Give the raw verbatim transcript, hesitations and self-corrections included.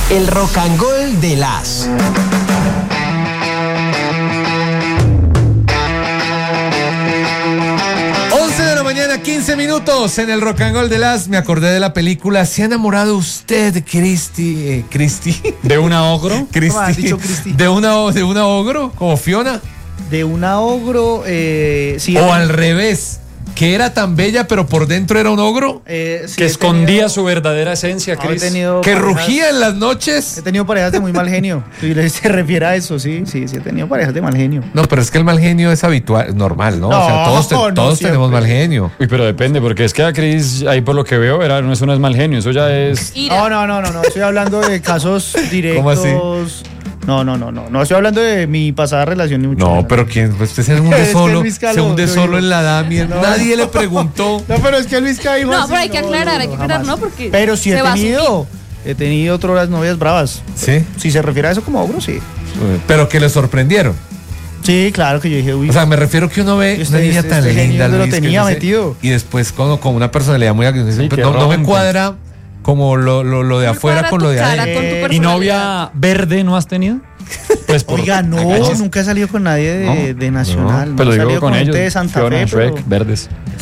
El Rocangol de las. once de la mañana, quince minutos en el Rocangol de las. Me acordé de la película ¿Se ha enamorado usted, Cristi? Eh, Cristi. ¿De una ogro? Cristi. ¿Cómo has dicho, Cristi? ¿De una, de una ogro? ¿Como Fiona? De una ogro, eh, sí. O al revés, que era tan bella pero por dentro era un ogro. Eh, sí, Que he escondía tenido- su verdadera esencia, no, he Cris. tenido Que parejas- rugía en las noches. He tenido parejas de muy mal genio. Si se refiere a eso, sí, sí, sí, he tenido parejas de mal genio. No, pero es que el mal genio es habitual, normal, ¿no? o sea, No, todos, te- no todos siempre. tenemos mal genio. Uy, pero depende, porque es que a Cris, ahí por lo que veo, era, no, eso no es mal genio, eso ya es... No, no, no, no, no, estoy hablando de casos directos. ¿Cómo así? No, no, no, no, no estoy hablando de mi pasada relación ni mucho No, menos. pero ¿quién? Pues usted se hunde Es que solo, Luis se Carlos, hunde yo solo digo. en la dami. No. Nadie le preguntó. No, pero es que Luis dijo No, así, pero hay que aclarar, hay que aclarar, jamás. ¿no? Porque Pero sí se he va a tenido, he tenido otras novias bravas. Sí, Si se refiere a eso como ogro, sí. pero que le sorprendieron. Sí, claro que yo dije, uy. O sea, me refiero que uno ve Este- una niña este- tan este genio linda, donde lo Luis, que tenía uno dice- metido. y después con, con una personalidad muy agresiva, Sí, pues que no, no me rompe. cuadra como lo, lo, lo de No afuera cuadra con tu lo de cara ahí. con tu Eh, ¿Y personalidad. novia verde no has tenido? Pues por- Oiga, no, agaches. nunca he salido con nadie de, No, de Nacional. Pero he digo salido con gente ellos, de Santa Fiona, Fe, Shrek, pero, verdes.